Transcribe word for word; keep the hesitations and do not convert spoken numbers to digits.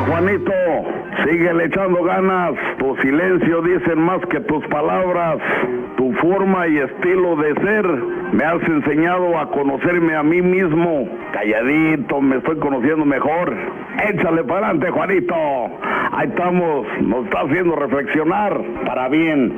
Juanito, síguele echando ganas. Tu silencio dicen más que tus palabras. Tu forma y estilo de ser me has enseñado a conocerme a mí mismo. Calladito, me estoy conociendo mejor. Échale para adelante, Juanito. Ahí estamos, nos está haciendo reflexionar para bien.